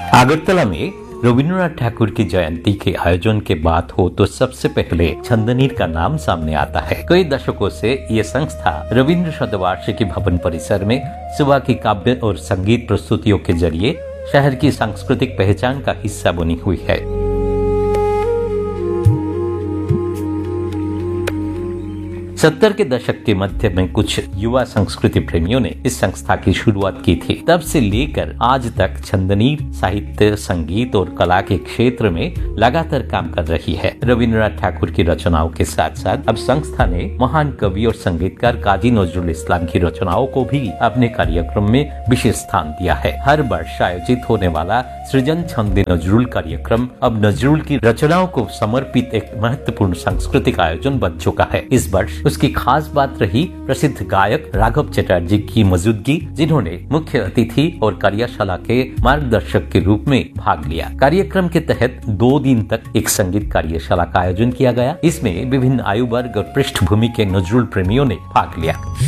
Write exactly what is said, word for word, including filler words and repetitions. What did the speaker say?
अगरतला में रविंद्रनाथ ठाकुर की जयंती के आयोजन के बात हो तो सबसे पहले छंदनीर का नाम सामने आता है। कई दशकों से ये संस्था रविंद्र शतवार्षिकी भवन परिसर में सुबह की काव्य और संगीत प्रस्तुतियों के जरिए शहर की सांस्कृतिक पहचान का हिस्सा बनी हुई है। सत्तर के दशक के मध्य में कुछ युवा संस्कृति प्रेमियों ने इस संस्था की शुरुआत की थी। तब से लेकर आज तक छंदनीर साहित्य, संगीत और कला के क्षेत्र में लगातार काम कर रही है। रविंद्रनाथ ठाकुर की रचनाओं के साथ साथ अब संस्था ने महान कवि और संगीतकार काजी नजरुल इस्लाम की रचनाओं को भी अपने कार्यक्रम में विशेष स्थान दिया है। हर वर्ष आयोजित होने वाला सृजन छंद नजरुल कार्यक्रम अब नजरुल की रचनाओं को समर्पित एक महत्वपूर्ण सांस्कृतिक आयोजन बन चुका है। इस वर्ष उसकी खास बात रही प्रसिद्ध गायक राघव चटर्जी की मौजूदगी, जिन्होंने मुख्य अतिथि और कार्यशाला के मार्गदर्शक के रूप में भाग लिया। कार्यक्रम के तहत दो दिन तक एक संगीत कार्यशाला का आयोजन किया गया। इसमें विभिन्न आयु वर्ग और पृष्ठभूमि के नजरुल प्रेमियों ने भाग लिया।